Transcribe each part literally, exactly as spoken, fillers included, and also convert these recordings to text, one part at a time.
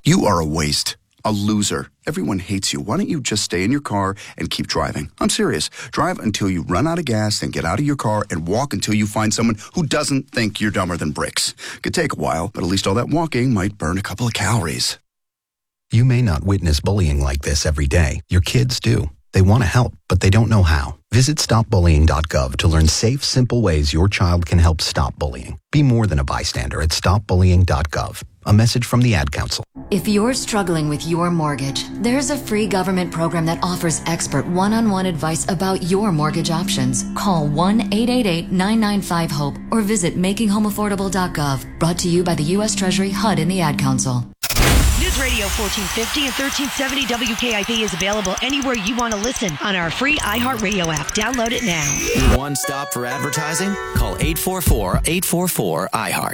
You are a waste. A loser. Everyone hates you. Why don't you just stay in your car and keep driving? I'm serious. Drive until you run out of gas, then get out of your car and walk until you find someone who doesn't think you're dumber than bricks. Could take a while, but at least all that walking might burn a couple of calories. You may not witness bullying like this every day. Your kids do. They want to help, but they don't know how. Visit stop bullying dot gov to learn safe, simple ways your child can help stop bullying. Be more than a bystander at stop bullying dot gov. A message from the Ad Council. If you're struggling with your mortgage, there's a free government program that offers expert one-on-one advice about your mortgage options. Call one eight eight eight, nine nine five, HOPE or visit making home affordable dot gov. Brought to you by the U S Treasury, H U D, and the Ad Council. News Radio fourteen fifty and thirteen seventy W K I B is available anywhere you want to listen on our free iHeartRadio app. Download it now. One stop for advertising? Call eight four four, eight four four, I heart.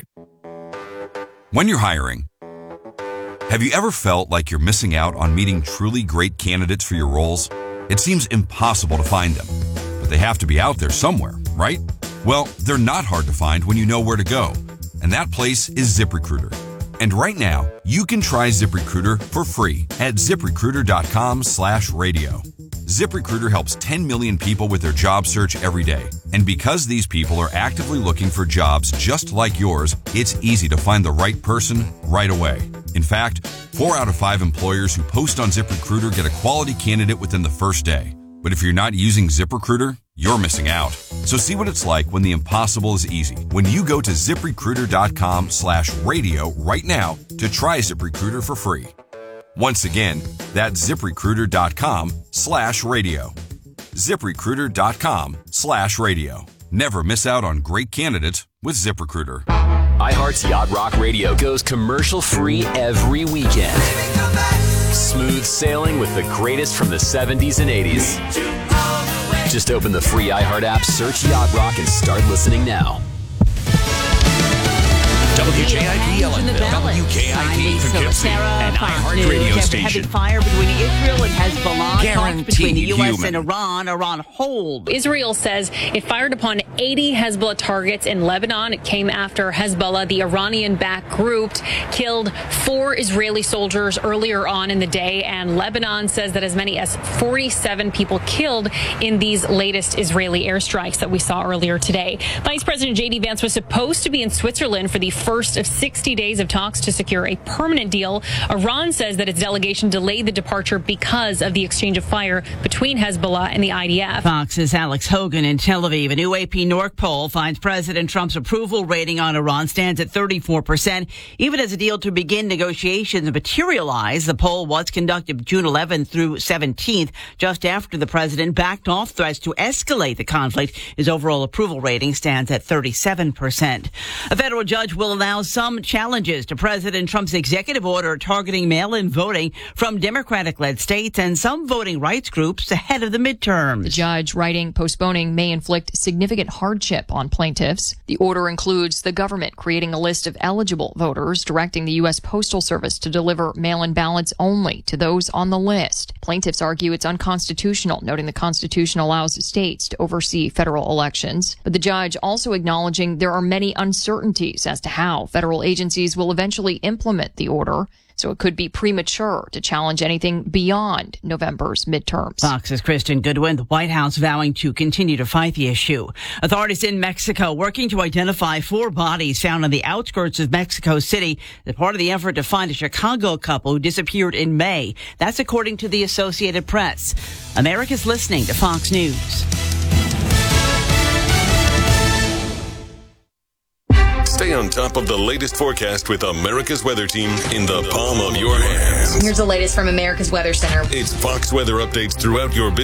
When you're hiring, have you ever felt like you're missing out on meeting truly great candidates for your roles? It seems impossible to find them, but they have to be out there somewhere, right? Well, they're not hard to find when you know where to go, and that place is ZipRecruiter. And right now, you can try ZipRecruiter for free at ZipRecruiter.com slash radio. ZipRecruiter helps ten million people with their job search every day. And because these people are actively looking for jobs just like yours, it's easy to find the right person right away. In fact, four out of five employers who post on ZipRecruiter get a quality candidate within the first day. But if you're not using ZipRecruiter, you're missing out. So see what it's like when the impossible is easy. When you go to ZipRecruiter.com slash radio right now to try ZipRecruiter for free. Once again, that's ZipRecruiter.com slash radio. ZipRecruiter.com slash radio. Never miss out on great candidates with ZipRecruiter. iHeart's Yacht Rock Radio goes commercial-free every weekend. Smooth sailing with the greatest from the seventies and eighties. Just open the free iHeart app, search Yacht Rock, and start listening now. W K I P Ellenville, W K I P Poughkeepsie, an iHeart radio station. Heavy fire between Israel and Hezbollah. Guaranteed between the U S human. and Iran are on hold. Israel says it fired upon eighty Hezbollah targets in Lebanon. It came after Hezbollah, the Iranian-backed group, killed four Israeli soldiers earlier on in the day. And Lebanon says that as many as forty-seven people killed in these latest Israeli airstrikes that we saw earlier today. Vice President J D Vance was supposed to be in Switzerland for the first of sixty days of talks to secure a permanent deal. Iran says that its delegation delayed the departure because of the exchange of fire between Hezbollah and the I D F. Fox's Alex Hogan in Tel Aviv. A new A P Norc poll finds President Trump's approval rating on Iran stands at thirty-four percent. Even as a deal to begin negotiations materialized, the poll was conducted June eleventh through seventeenth, just after the president backed off threats to escalate the conflict. His overall approval rating stands at thirty-seven percent. A federal judge will allow some challenges to President Trump's executive order targeting mail-in voting from Democratic-led states and some voting rights groups ahead of the midterms. The judge writing postponing may inflict significant hardship on plaintiffs. The order includes the government creating a list of eligible voters, directing the U S Postal Service to deliver mail-in ballots only to those on the list. Plaintiffs argue it's unconstitutional, noting the Constitution allows states to oversee federal elections. But the judge also acknowledging there are many uncertainties as to how federal agencies will eventually implement the order, so it could be premature to challenge anything beyond November's midterms. Fox's Kristen Goodwin. The White House vowing to continue to fight the issue. Authorities in Mexico working to identify four bodies found on the outskirts of Mexico City as part of the effort to find a Chicago couple who disappeared in May. That's according to the Associated Press. America's listening to Fox News. Stay on top of the latest forecast with America's Weather Team in the palm of your hands. Here's the latest from America's Weather Center. It's Fox weather updates throughout your business.